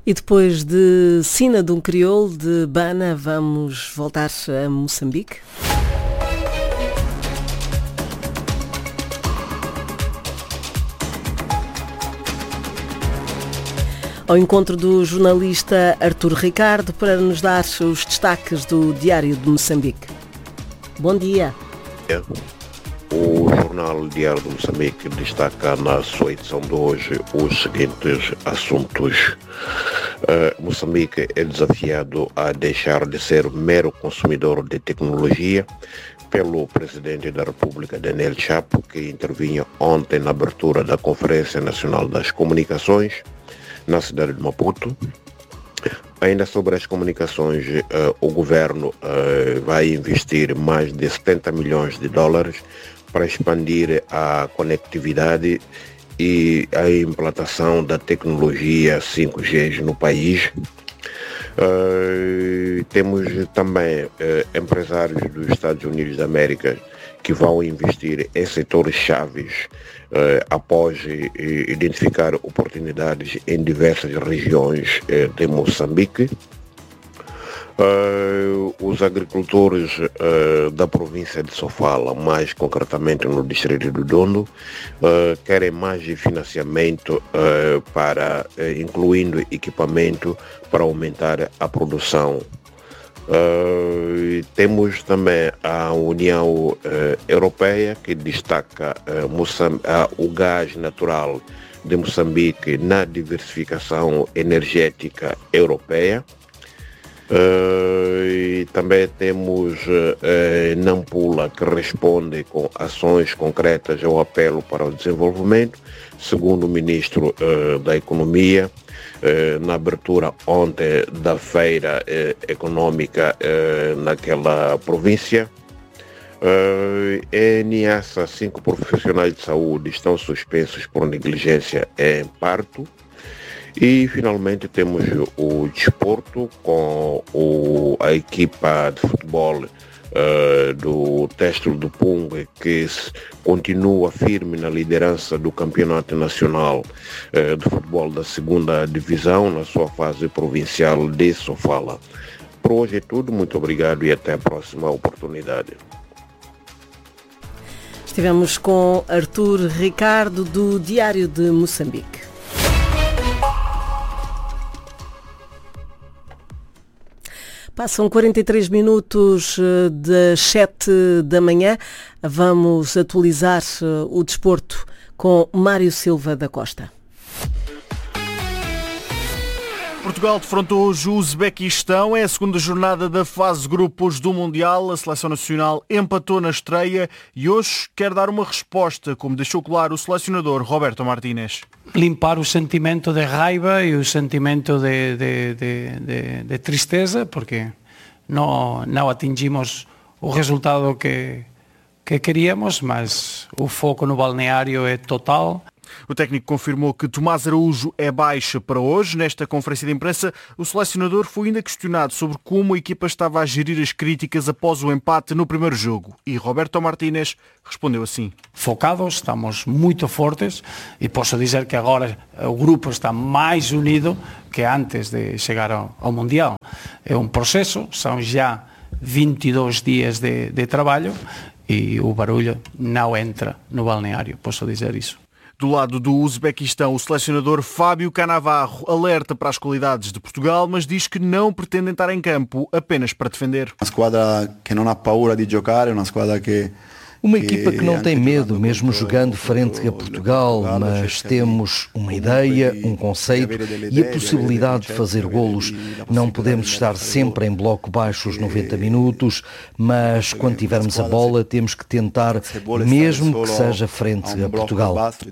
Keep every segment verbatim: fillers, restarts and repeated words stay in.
E depois de Sina de um Crioulo, de Bana, vamos voltar a Moçambique. Ao encontro do jornalista Artur Ricardo para nos dar os destaques do Diário de Moçambique. Bom dia. O jornal Diário de Moçambique destaca na sua edição de hoje os seguintes assuntos. Uh, Moçambique é desafiado a deixar de ser mero consumidor de tecnologia pelo Presidente da República, Daniel Chapo, que intervinha ontem na abertura da Conferência Nacional das Comunicações na cidade de Maputo. Ainda sobre as comunicações, uh, o governo uh, vai investir mais de setenta milhões de dólares para expandir a conectividade e a implantação da tecnologia cinco G no país. Uh, temos também uh, empresários dos Estados Unidos da América que vão investir em setores chaves uh, após uh, identificar oportunidades em diversas regiões uh, de Moçambique. Uh, os agricultores uh, da província de Sofala, mais concretamente no distrito do Dondo, uh, querem mais financiamento uh, para, uh, incluindo equipamento para aumentar a produção. Uh, temos também a União uh, Europeia, que destaca uh, Moçam- uh, o gás natural de Moçambique na diversificação energética europeia. Uh, e também temos uh, Nampula, que responde com ações concretas ao apelo para o desenvolvimento, segundo o Ministro uh, da Economia, uh, na abertura ontem da feira uh, econômica uh, naquela província. Uh, em Niassa, cinco profissionais de saúde estão suspensos por negligência em parto. E finalmente temos o desporto com o, a equipa de futebol uh, do Testro do Pungue, que continua firme na liderança do Campeonato Nacional uh, de Futebol da segunda Divisão, na sua fase provincial de Sofala. Por hoje é tudo, muito obrigado e até a próxima oportunidade. Estivemos com Artur Ricardo, do Diário de Moçambique. Passam quarenta e três minutos das sete da manhã. Vamos atualizar o desporto com Mário Silva da Costa. Portugal defrontou hoje o Uzbequistão. É a segunda jornada da fase de grupos do Mundial. A seleção nacional empatou na estreia e hoje quer dar uma resposta, como deixou claro o selecionador Roberto Martínez. Limpar o sentimento de raiva e o sentimento de, de, de, de, de tristeza, porque não, não atingimos o resultado que, que queríamos, mas o foco no balneário é total. O técnico confirmou que Tomás Araújo é baixa para hoje. Nesta conferência de imprensa, o selecionador foi ainda questionado sobre como a equipa estava a gerir as críticas após o empate no primeiro jogo. E Roberto Martínez respondeu assim. Focados, estamos muito fortes e posso dizer que agora o grupo está mais unido que antes de chegar ao, ao Mundial. É um processo, são já vinte e dois dias de, de trabalho e o barulho não entra no balneário, posso dizer isso. Do lado do Uzbequistão, o selecionador Fábio Canavarro alerta para as qualidades de Portugal, mas diz que não pretende estar em campo apenas para defender. Uma squadra que não ha paura de jogar, é uma squadra que... Uma equipa que não tem medo, mesmo jogando frente a Portugal, mas temos uma ideia, um conceito e a possibilidade de fazer golos. Não podemos estar sempre em bloco baixo os noventa minutos, mas quando tivermos a bola temos que tentar, mesmo que seja frente a Portugal.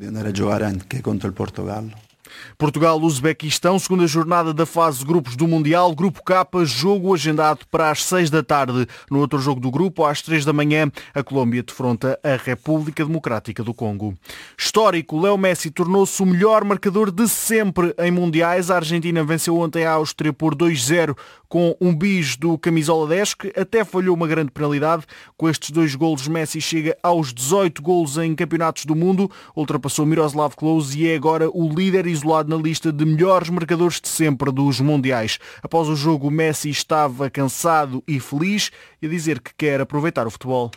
Portugal-Uzbequistão, segunda jornada da fase de grupos do Mundial, Grupo K, jogo agendado para as seis da tarde. No outro jogo do grupo, às três da manhã, a Colômbia defronta a República Democrática do Congo. Histórico, Leo Messi tornou-se o melhor marcador de sempre em Mundiais. A Argentina venceu ontem a Áustria por dois zero com um bis do camisola dez, que até falhou uma grande penalidade. Com estes dois golos, Messi chega aos dezoito golos em campeonatos do mundo, ultrapassou Miroslav Klose e é agora o líder isolado isolado na lista de melhores marcadores de sempre dos Mundiais. Após o jogo, Messi estava cansado e feliz e a dizer que quer aproveitar o futebol.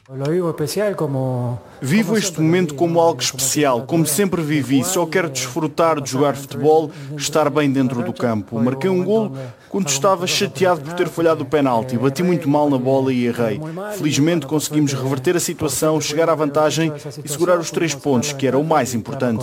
Vivo este momento como algo especial, como sempre vivi. Só quero desfrutar de jogar futebol, estar bem dentro do campo. Marquei um golo quando estava chateado por ter falhado o penalti. Bati muito mal na bola e errei. Felizmente conseguimos reverter a situação, chegar à vantagem e segurar os três pontos, que era o mais importante.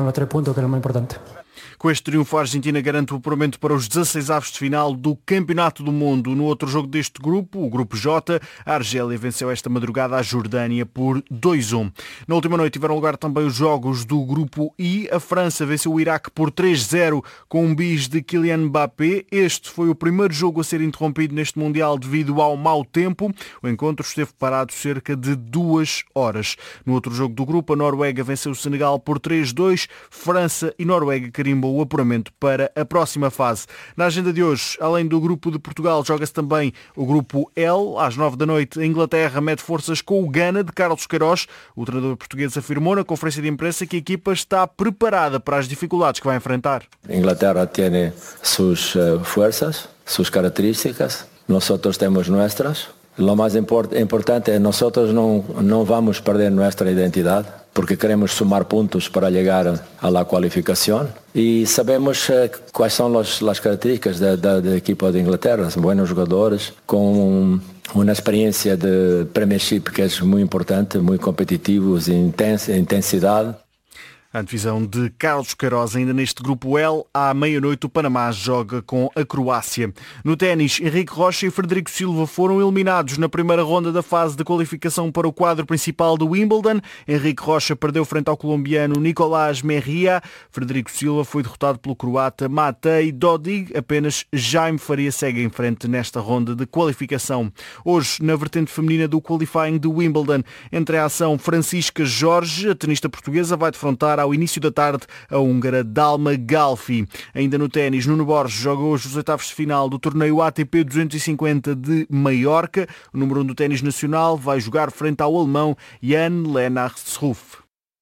Com este triunfo, a Argentina garante o apuramento para os dezasseis avos de final do Campeonato do Mundo. No outro jogo deste grupo, o Grupo J, a Argélia venceu esta madrugada a Jordânia por dois a um. Na última noite tiveram lugar também os jogos do Grupo I. A França venceu o Iraque por três a zero com um bis de Kylian Mbappé. Este foi o primeiro jogo a ser interrompido neste Mundial devido ao mau tempo. O encontro esteve parado cerca de duas horas. No outro jogo do grupo, a Noruega venceu o Senegal por três a dois. França e Noruega carimbam o apuramento para a próxima fase. Na agenda de hoje, além do grupo de Portugal, joga-se também o grupo L. Às nove da noite, a Inglaterra mede forças com o Ghana de Carlos Queiroz. O treinador português afirmou na conferência de imprensa que a equipa está preparada para as dificuldades que vai enfrentar. A Inglaterra tem suas forças, suas características. Nós temos nuestras. Lo más import- importante es nosotros no, no vamos a perder nuestra identidad porque queremos sumar puntos para llegar a la cualificación y sabemos eh, cuáles son los, las características del equipo de Inglaterra. Buenos jugadores con una experiencia de Premiership que es muy importante, muy competitivos, intens- intensidad. A divisão de Carlos Queiroz, ainda neste grupo L, à meia-noite o Panamá joga com a Croácia. No ténis, Henrique Rocha e Frederico Silva foram eliminados na primeira ronda da fase de qualificação para o quadro principal do Wimbledon. Henrique Rocha perdeu frente ao colombiano Nicolás Merria. Frederico Silva foi derrotado pelo croata Matej Dodig. Apenas Jaime Faria segue em frente nesta ronda de qualificação. Hoje, na vertente feminina do qualifying do Wimbledon, entre a ação Francisca Jorge, a tenista portuguesa vai defrontar ao início da tarde a húngara Dalma Galfi. Ainda no ténis, Nuno Borges joga hoje os oitavos de final do torneio A T P duzentos e cinquenta de Maiorca. O número um do ténis nacional vai jogar frente ao alemão Jan Lennart Struff.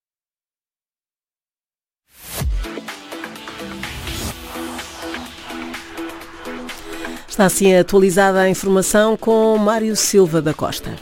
Está assim atualizada a informação com Mário Silva da Costa.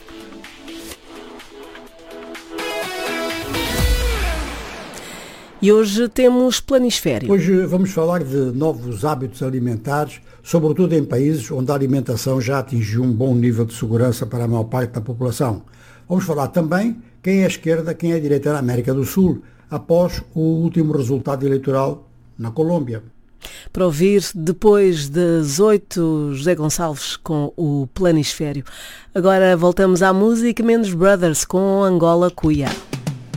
E hoje temos planisfério. Hoje vamos falar de novos hábitos alimentares, sobretudo em países onde a alimentação já atingiu um bom nível de segurança para a maior parte da população. Vamos falar também quem é a esquerda, quem é a direita na América do Sul, após o último resultado eleitoral na Colômbia. Para ouvir depois das oito, José Gonçalves com o planisfério. Agora voltamos à música Mendes Brothers com Angola Cuia.